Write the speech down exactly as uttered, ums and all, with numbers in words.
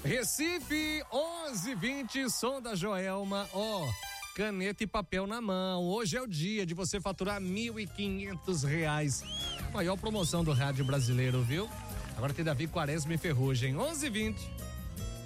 Recife, onze e vinte, som da Joelma, ó, oh, caneta e papel na mão. Hoje é o dia de você faturar mil e quinhentos reais. Maior promoção do rádio brasileiro, viu? Agora tem Davi Quaresma e Ferrugem, onze e vinte.